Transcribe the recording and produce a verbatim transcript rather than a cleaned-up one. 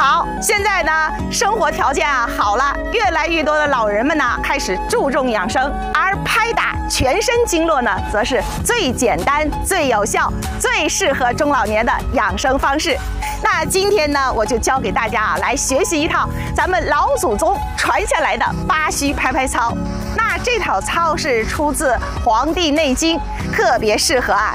好，现在呢，生活条件啊好了，越来越多的老人们呢开始注重养生，而拍打全身经络呢，则是最简单、最有效、最适合中老年的养生方式。那今天呢，我就教给大家啊，来学习一套咱们老祖宗传下来的八虚拍拍操。那这套操是出自《黄帝内经》，特别适合啊